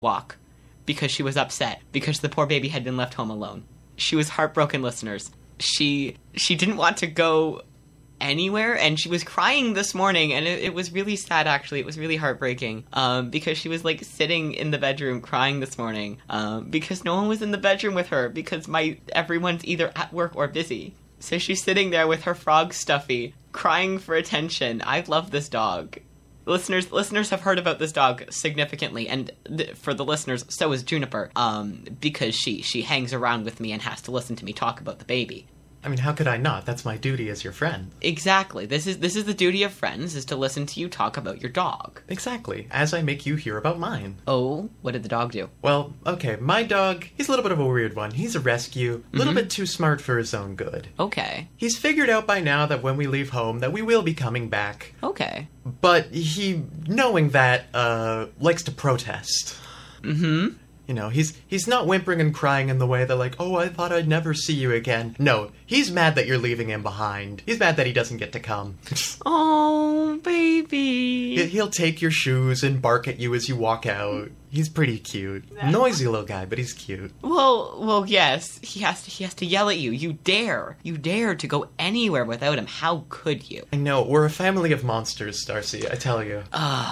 walk because she was upset because the poor baby had been left home alone. She was heartbroken, listeners. She didn't want to go anywhere, and she was crying this morning, and it was really sad, actually. It was really heartbreaking, because she was, like, sitting in the bedroom crying this morning, because no one was in the bedroom with her, because everyone's either at work or busy. So she's sitting there with her frog Stuffy, crying for attention. I love this dog. Listeners have heard about this dog significantly, and for the listeners, so is Juniper, because she hangs around with me and has to listen to me talk about the baby. I mean, how could I not? That's my duty as your friend. Exactly. This is the duty of friends, is to listen to you talk about your dog. Exactly. As I make you hear about mine. Oh, what did the dog do? Well, okay, my dog, he's a little bit of a weird one. He's a rescue, a little bit too smart for his own good. Okay. He's figured out by now that when we leave home that we will be coming back. Okay. But he, knowing that, likes to protest. Mm-hmm. You know, he's not whimpering and crying in the way that, like, oh, I thought I'd never see you again. No, he's mad that you're leaving him behind. He's mad that he doesn't get to come. Oh, baby. He'll take your shoes and bark at you as you walk out. He's pretty cute. Noisy little guy, but he's cute. Well, yes. He has to yell at you. You dare to go anywhere without him. How could you? I know, we're a family of monsters, Darcy, I tell you.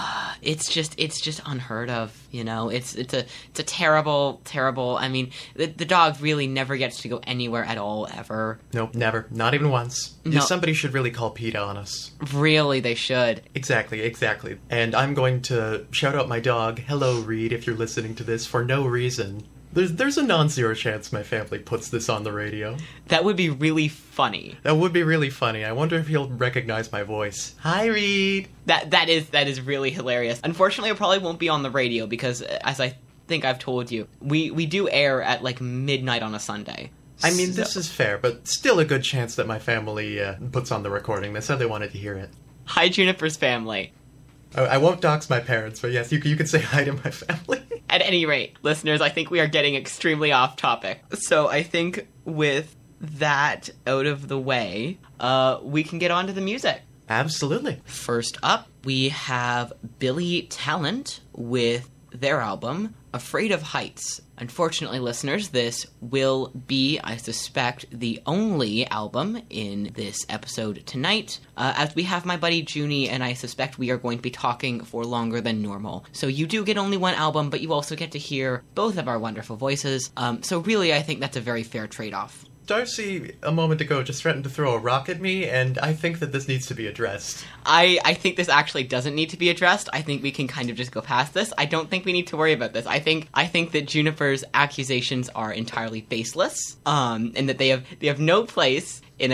It's just unheard of, you know? It's a terrible, I mean, the dog really never gets to go anywhere at all, ever. Nope, never. Not even once. No. Somebody should really call PETA on us. Really, they should. Exactly. And I'm going to shout out my dog, Hello Reed, if you're listening to this, for no reason. There's a non-zero chance my family puts this on the radio. That would be really funny. That would be really funny. I wonder if he'll recognize my voice. Hi, Reed! That is really hilarious. Unfortunately, it probably won't be on the radio because, as I think I've told you, we do air at, like, midnight on a Sunday. I mean, this is fair, but still a good chance that my family puts on the recording. They said they wanted to hear it. Hi, Juniper's family. I won't dox my parents, but yes, you can say hi to my family. At any rate, listeners, I think we are getting extremely off topic. So I think with that out of the way, we can get on to the music. Absolutely. First up, we have Billy Talent with their album, Afraid of Heights. Unfortunately, listeners, this will be, I suspect, the only album in this episode tonight, as we have my buddy Junie, and I suspect we are going to be talking for longer than normal. So you do get only one album, but you also get to hear both of our wonderful voices, so really I think that's a very fair trade-off. Darcy, a moment ago, just threatened to throw a rock at me, and I think that this needs to be addressed. I think this actually doesn't need to be addressed. I think we can kind of just go past this. I don't think we need to worry about this. I think that Juniper's accusations are entirely baseless, and that they have no place in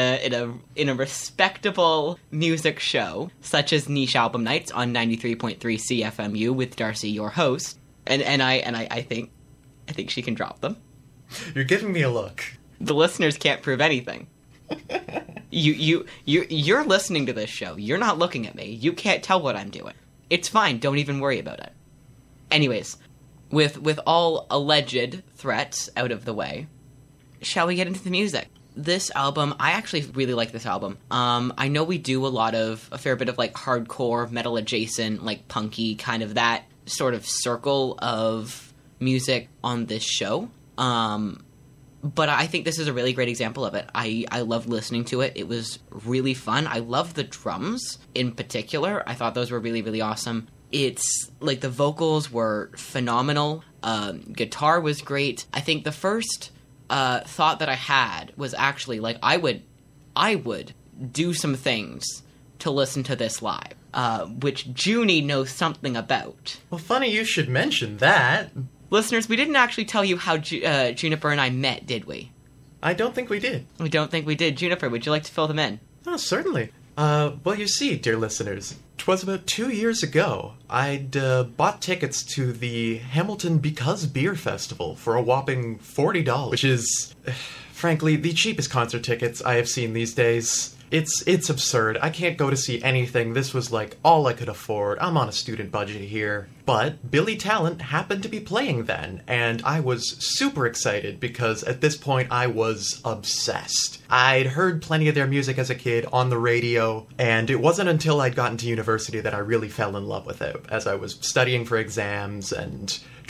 a respectable music show such as Niche Album Nights on 93.3 CFMU with Darcy, your host. And I think she can drop them. You're giving me a look. The listeners can't prove anything. You're listening to this show. You're not looking at me. You can't tell what I'm doing. It's fine. Don't even worry about it. Anyways, with all alleged threats out of the way, shall we get into the music? This album, I actually really like this album. I know we do a fair bit of like hardcore, metal adjacent, like punky, kind of that sort of circle of music on this show. But I think this is a really great example of it. I loved listening to it. It was really fun. I love the drums in particular. I thought those were really, really awesome. It's, like, the vocals were phenomenal. Guitar was great. I think the first thought that I had was actually, like, I would do some things to listen to this live, which Junie knows something about. Well, funny you should mention that. Listeners, we didn't actually tell you how Juniper and I met, did we? I don't think we did. We don't think we did. Juniper, would you like to fill them in? Oh, certainly. Well, you see, dear listeners, 'twas about 2 years ago. I'd bought tickets to the Hamilton Because Beer Festival for a whopping $40, which is, frankly, the cheapest concert tickets I have seen these days. It's absurd. I can't go to see anything. This was like all I could afford. I'm on a student budget here. But Billy Talent happened to be playing then, and I was super excited because at this point I was obsessed. I'd heard plenty of their music as a kid on the radio, and it wasn't until I'd gotten to university that I really fell in love with it, as I was studying for exams and